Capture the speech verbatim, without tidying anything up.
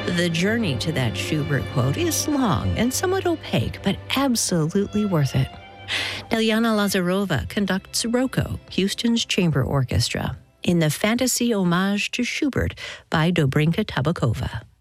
The journey to that Schubert quote is long and somewhat opaque, but absolutely worth it. Ilyana Lazarova conducts Roko, Houston's chamber orchestra, in the fantasy homage to Schubert by Dobrinka Tabakova.